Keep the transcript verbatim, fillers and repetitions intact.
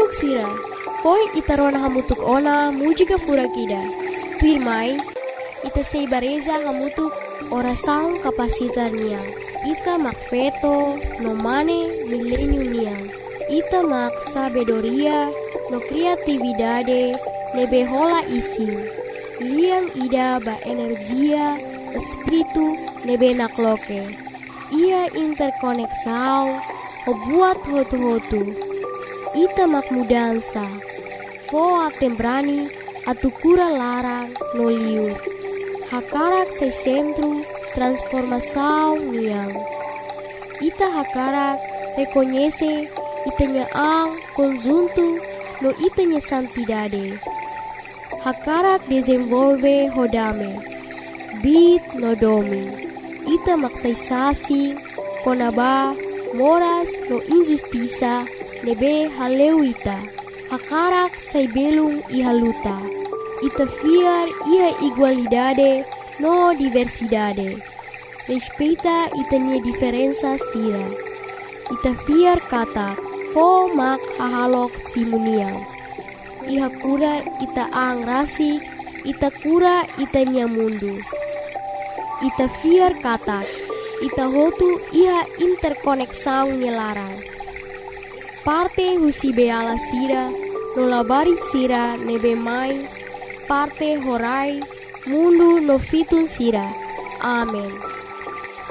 Hahalok sira, poi itarona hamutuk ona mujika furakida. Pirmai, ita seibareza hamutuk orasaun kapasitar niang. Ita mak feto, no mane milenio niang. Ita mak sabedoria, no kreatividade, nebe hola isi. Liang ida ba energia, espiritu, nebe nakloke. Ia interkoneksau, ho buat hotu-hotu. Ita mak mudansa, foa tembrani, atukura larang, no liu. Hakarak se centro, transformação niang. Ita hakarak, reconhece, itanya ang, conjunto, no itanya santidade. Hakarak desenvolve hodame, bit no domi. Ita maksaysasi, konaba, moras no injustiça, nebe haleu ita. Hakarak say belung ihaluta. Ita fiar ia igualdade no diversidade. Respeita itanya diferença sira. Ita fiar kata fo mak hahalok simuniang. Iha kura ita ang rasi, ita kura itanya mundu. Ita fiar kata, ita hotu iha interkoneksang nyelarang. Parte husi beala sira, nolabarit sira nebe mai, parte horai, mundu no fitun sira. Amen.